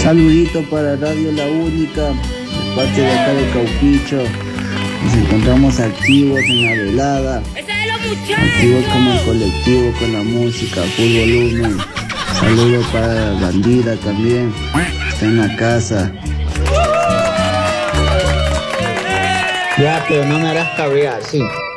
Saludito para Radio La Única, de parte de acá de Cauquicho. Nos encontramos activos en la velada, activos como el colectivo, con la música, full volumen. Saludos para la bandida también, está en la casa. Ya, pero no me harás cabrear, sí.